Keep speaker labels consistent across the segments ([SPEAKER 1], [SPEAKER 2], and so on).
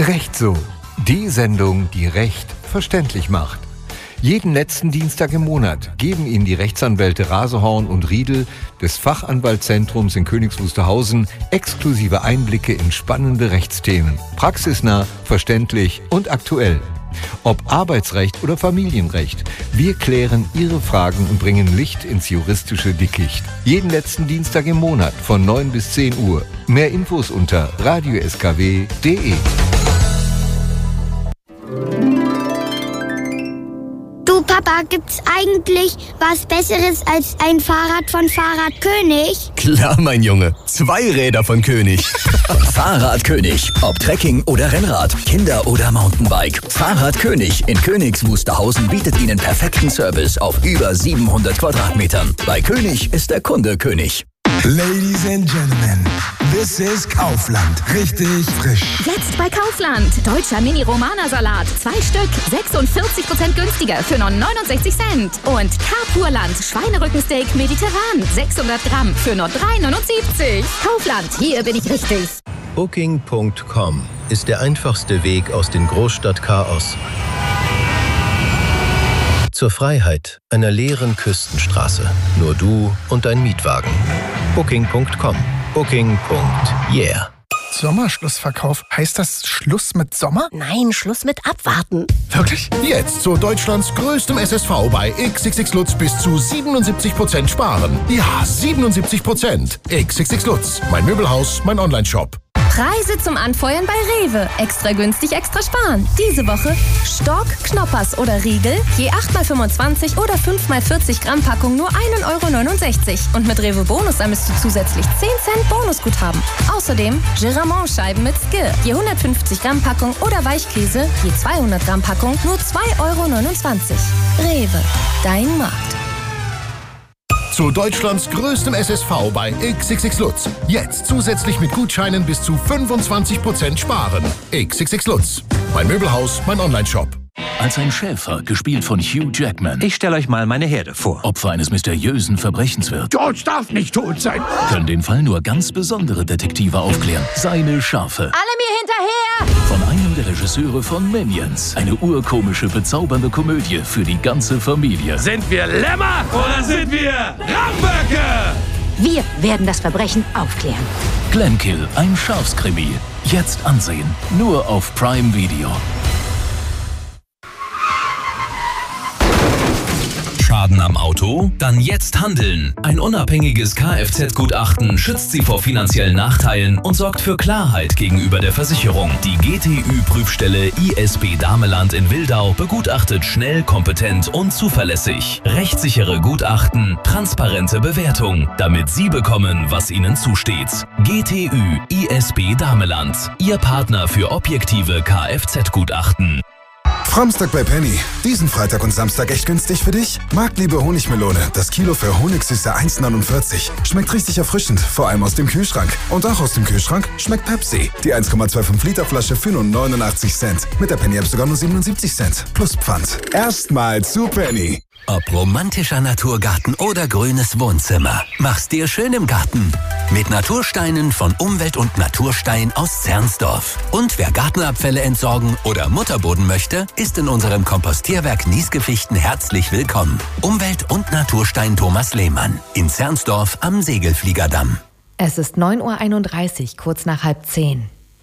[SPEAKER 1] Recht so. Die Sendung, die Recht verständlich macht. Jeden letzten Dienstag im Monat geben Ihnen die Rechtsanwälte Rasehorn und Riedel des Fachanwaltszentrums in Königs Wusterhausen exklusive Einblicke in spannende Rechtsthemen. Praxisnah, verständlich und aktuell. Ob Arbeitsrecht oder Familienrecht, wir klären Ihre Fragen und bringen Licht ins juristische Dickicht. Jeden letzten Dienstag im Monat von 9 bis 10 Uhr. Mehr Infos unter radioskw.de.
[SPEAKER 2] Du Papa, gibt's eigentlich was Besseres als ein Fahrrad von Fahrradkönig?
[SPEAKER 3] Klar, mein Junge. 2 Räder von König.
[SPEAKER 4] Fahrradkönig. Ob Trekking oder Rennrad, Kinder- oder Mountainbike. Fahrradkönig in Königs Wusterhausen bietet Ihnen perfekten Service auf über 700 Quadratmetern. Bei König ist der Kunde König.
[SPEAKER 5] Ladies and Gentlemen, this is Kaufland. Richtig frisch.
[SPEAKER 6] Jetzt bei Kaufland. Deutscher Mini-Romana-Salat. 2 Stück. 46% günstiger für nur 69 Cent. Und Carpurland. Schweinerückensteak mediterran. 600 Gramm für nur 3,79. Kaufland. Hier bin ich richtig.
[SPEAKER 7] Booking.com ist der einfachste Weg aus dem Großstadtchaos zur Freiheit einer leeren Küstenstraße. Nur du und dein Mietwagen. Booking.com. Booking.yeah.
[SPEAKER 5] Sommerschlussverkauf. Heißt das Schluss mit Sommer?
[SPEAKER 8] Nein, Schluss mit Abwarten.
[SPEAKER 5] Wirklich?
[SPEAKER 9] Jetzt zu Deutschlands größtem SSV bei XXX Lutz bis zu 77% sparen. Ja, 77%. XXX Lutz. Mein Möbelhaus, mein Onlineshop.
[SPEAKER 6] Preise zum Anfeuern bei Rewe. Extra günstig, extra sparen. Diese Woche Stork, Knoppers oder Riegel. Je 8x25 oder 5x40 Gramm Packung nur 1,69 €. Und mit Rewe Bonus sammelst du zusätzlich 10 Cent Bonusguthaben. Außerdem Giramont-Scheiben mit Skir. Je 150 Gramm Packung oder Weichkäse. Je 200 Gramm Packung nur 2,29 €. Rewe. Dein Markt.
[SPEAKER 9] Zu Deutschlands größtem SSV bei XXX Lutz. Jetzt zusätzlich mit Gutscheinen bis zu 25% sparen. XXX Lutz. Mein Möbelhaus, mein Onlineshop.
[SPEAKER 10] Als ein Schäfer, gespielt von Hugh Jackman.
[SPEAKER 11] Ich stelle euch mal meine Herde vor.
[SPEAKER 10] Opfer eines mysteriösen Verbrechens wird.
[SPEAKER 12] George darf nicht tot sein.
[SPEAKER 10] Können den Fall nur ganz besondere Detektive aufklären. Seine Schafe.
[SPEAKER 6] Alle mir hinterher!
[SPEAKER 10] Von einem der Regisseure von Minions. Eine urkomische, bezaubernde Komödie für die ganze Familie.
[SPEAKER 12] Sind wir Lämmer oder sind wir Ramböcke?
[SPEAKER 8] Wir werden das Verbrechen aufklären.
[SPEAKER 10] Glenkill, ein Schafskrimi. Jetzt ansehen. Nur auf Prime Video.
[SPEAKER 13] Schaden am Auto? Dann jetzt handeln. Ein unabhängiges Kfz-Gutachten schützt Sie vor finanziellen Nachteilen und sorgt für Klarheit gegenüber der Versicherung. Die GTÜ-Prüfstelle ISB Dameland in Wildau begutachtet schnell, kompetent und zuverlässig. Rechtssichere Gutachten, transparente Bewertung, damit Sie bekommen, was Ihnen zusteht. GTÜ ISB Dameland, Ihr Partner für objektive Kfz-Gutachten.
[SPEAKER 5] Framstag bei Penny. Diesen Freitag und Samstag echt günstig für dich? Marktliebe Honigmelone. Das Kilo für Honigsüße 1,49. Schmeckt richtig erfrischend, vor allem aus dem Kühlschrank. Und auch aus dem Kühlschrank schmeckt Pepsi. Die 1,25 Liter Flasche für nur 89 Cent. Mit der Penny-App sogar nur 77 Cent. Plus Pfand. Erstmal zu Penny.
[SPEAKER 4] Ob romantischer Naturgarten oder grünes Wohnzimmer. Mach's dir schön im Garten. Mit Natursteinen von Umwelt und Naturstein aus Zernsdorf. Und wer Gartenabfälle entsorgen oder Mutterboden möchte, ist in unserem Kompostierwerk Niesgefichten herzlich willkommen. Umwelt- und Naturstein Thomas Lehmann. In Zernsdorf am Segelfliegerdamm.
[SPEAKER 14] Es ist 9:31 Uhr, kurz nach 9:30.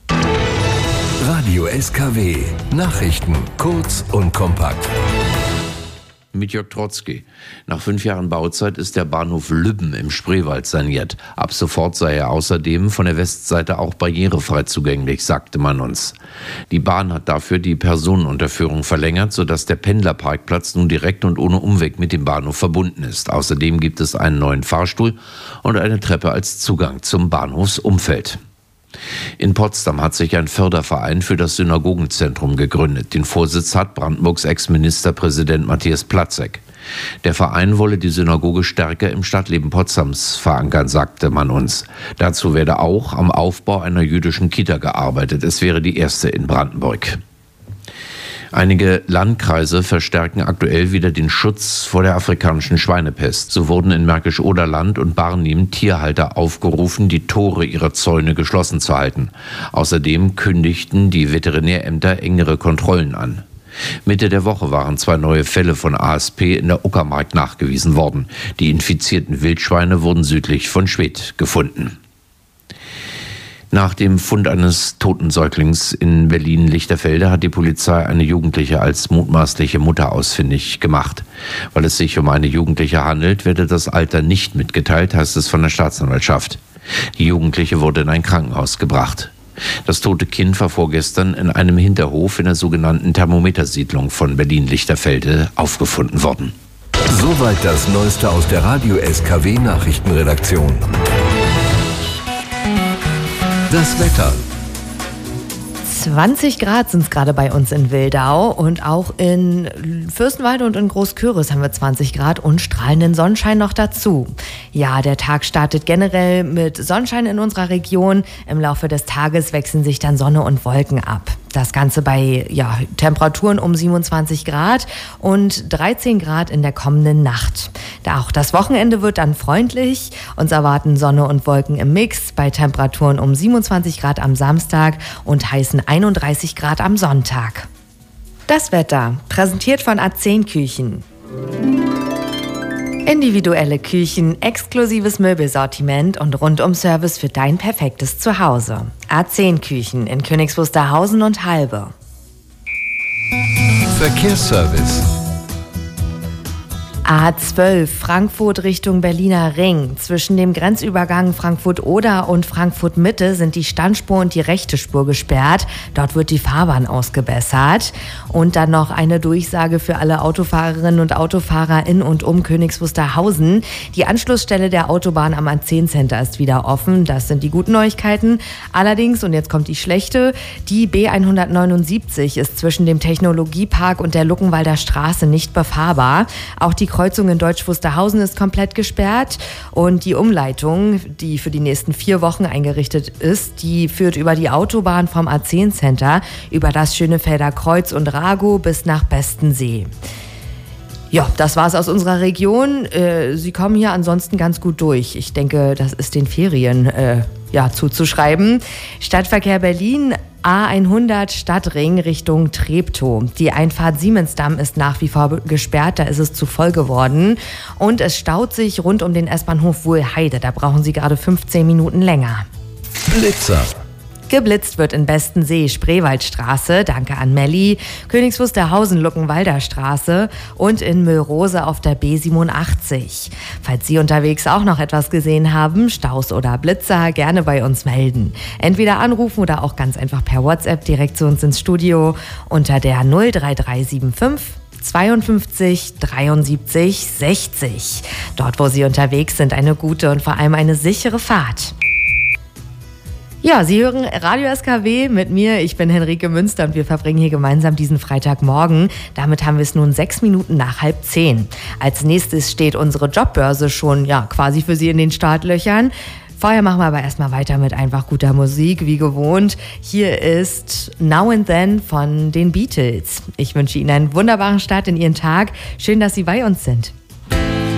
[SPEAKER 1] Radio SKW. Nachrichten kurz und kompakt.
[SPEAKER 15] Mit Jörg Trotzki. Nach 5 Jahren Bauzeit ist der Bahnhof Lübben im Spreewald saniert. Ab sofort sei er außerdem von der Westseite auch barrierefrei zugänglich, sagte man uns. Die Bahn hat dafür die Personenunterführung verlängert, sodass der Pendlerparkplatz nun direkt und ohne Umweg mit dem Bahnhof verbunden ist. Außerdem gibt es einen neuen Fahrstuhl und eine Treppe als Zugang zum Bahnhofsumfeld. In Potsdam hat sich ein Förderverein für das Synagogenzentrum gegründet. Den Vorsitz hat Brandenburgs Ex-Ministerpräsident Matthias Platzek. Der Verein wolle die Synagoge stärker im Stadtleben Potsdams verankern, sagte man uns. Dazu werde auch am Aufbau einer jüdischen Kita gearbeitet. Es wäre die erste in Brandenburg. Einige Landkreise verstärken aktuell wieder den Schutz vor der afrikanischen Schweinepest. So wurden in Märkisch-Oderland und Barnim Tierhalter aufgerufen, die Tore ihrer Zäune geschlossen zu halten. Außerdem kündigten die Veterinärämter engere Kontrollen an. Mitte der Woche waren 2 neue Fälle von ASP in der Uckermark nachgewiesen worden. Die infizierten Wildschweine wurden südlich von Schwedt gefunden. Nach dem Fund eines toten Säuglings in Berlin-Lichterfelde hat die Polizei eine Jugendliche als mutmaßliche Mutter ausfindig gemacht. Weil es sich um eine Jugendliche handelt, werde das Alter nicht mitgeteilt, heißt es von der Staatsanwaltschaft. Die Jugendliche wurde in ein Krankenhaus gebracht. Das tote Kind war vorgestern in einem Hinterhof in der sogenannten Thermometersiedlung von Berlin-Lichterfelde aufgefunden worden.
[SPEAKER 1] Soweit das Neueste aus der Radio-SKW-Nachrichtenredaktion. Das Wetter.
[SPEAKER 14] 20 Grad sind es gerade bei uns in Wildau und auch in Fürstenwalde und in Großküritz haben wir 20 Grad und strahlenden Sonnenschein noch dazu. Ja, der Tag startet generell mit Sonnenschein in unserer Region. Im Laufe des Tages wechseln sich dann Sonne und Wolken ab. Das Ganze bei Temperaturen um 27 Grad und 13 Grad in der kommenden Nacht. Auch das Wochenende wird dann freundlich. Uns erwarten Sonne und Wolken im Mix bei Temperaturen um 27 Grad am Samstag und heißen 31 Grad am Sonntag. Das Wetter, präsentiert von A10 Küchen. Individuelle Küchen, exklusives Möbelsortiment und Rundum-Service für dein perfektes Zuhause. A10 Küchen in Königs Wusterhausen und Halbe.
[SPEAKER 1] Verkehrsservice.
[SPEAKER 14] A12 Frankfurt Richtung Berliner Ring. Zwischen dem Grenzübergang Frankfurt-Oder und Frankfurt-Mitte sind die Standspur und die rechte Spur gesperrt. Dort wird die Fahrbahn ausgebessert. Und dann noch eine Durchsage für alle Autofahrerinnen und Autofahrer in und um Königs Wusterhausen. Die Anschlussstelle der Autobahn am A10 Center ist wieder offen. Das sind die guten Neuigkeiten. Allerdings, und jetzt kommt die schlechte, die B179 ist zwischen dem Technologiepark und der Luckenwalder Straße nicht befahrbar. Auch die Kreuzung in Deutsch Wusterhausen ist komplett gesperrt und die Umleitung, die für die nächsten 4 Wochen eingerichtet ist, die führt über die Autobahn vom A10 Center über das Schönefelder Kreuz und Rago bis nach Bestensee. Ja, das war's aus unserer Region. Sie kommen hier ansonsten ganz gut durch. Ich denke, das ist den Ferien zuzuschreiben. Stadtverkehr Berlin, A100 Stadtring Richtung Treptow. Die Einfahrt Siemensdamm ist nach wie vor gesperrt, da ist es zu voll geworden. Und es staut sich rund um den S-Bahnhof Wuhlheide. Da brauchen Sie gerade 15 Minuten länger.
[SPEAKER 1] Blitzer.
[SPEAKER 14] Geblitzt wird in Bestensee, Spreewaldstraße, danke an Melli, Königs Wusterhausen, Luckenwalder Straße und in Müllrose auf der B87. Falls Sie unterwegs auch noch etwas gesehen haben, Staus oder Blitzer, gerne bei uns melden. Entweder anrufen oder auch ganz einfach per WhatsApp direkt zu uns ins Studio unter der 03375 52 73 60. Dort, wo Sie unterwegs sind, eine gute und vor allem eine sichere Fahrt. Ja, Sie hören Radio SKW mit mir. Ich bin Henrike Münster und wir verbringen hier gemeinsam diesen Freitagmorgen. Damit haben wir es nun 6 Minuten nach 9:30. Als nächstes steht unsere Jobbörse schon quasi für Sie in den Startlöchern. Vorher machen wir aber erstmal weiter mit einfach guter Musik, wie gewohnt. Hier ist Now and Then von den Beatles. Ich wünsche Ihnen einen wunderbaren Start in Ihren Tag. Schön, dass Sie bei uns sind.